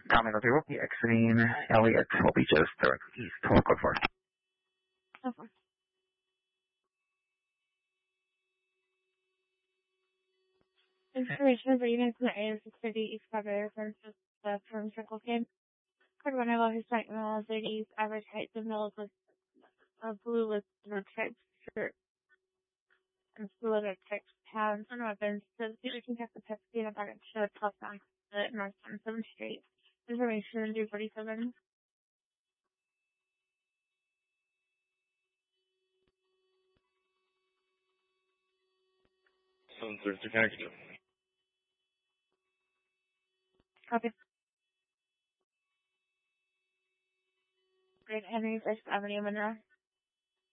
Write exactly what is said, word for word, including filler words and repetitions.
Tommy, we will be exiting Elliott. We'll be just directly east to look for. Okay. Information for units in the area of city east cover from the from Circle K. Code one of his night miles thirty east average height of middle with uh, blue with no type shirt and blue with type pounds and weapons. So the we can have the Pepsi in a bucket show plus on the North on seventh Street. Information two forty seven. seven thirty connection. Copy. Great Henry First Avenue, Monroe.